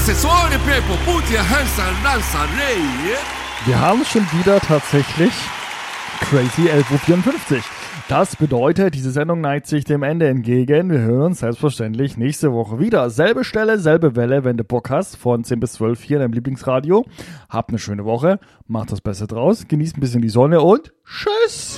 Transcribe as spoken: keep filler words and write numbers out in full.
Sessore Pepo, put your hands and dance and lay. Wir haben schon wieder tatsächlich Crazy elf Uhr vierundfünfzig. Das bedeutet, diese Sendung neigt sich dem Ende entgegen. Wir hören uns selbstverständlich nächste Woche wieder. Selbe Stelle, selbe Welle, wenn du Bock hast, von zehn bis zwölf hier in deinem Lieblingsradio. Habt eine schöne Woche, macht das Beste draus, genießt ein bisschen die Sonne und tschüss!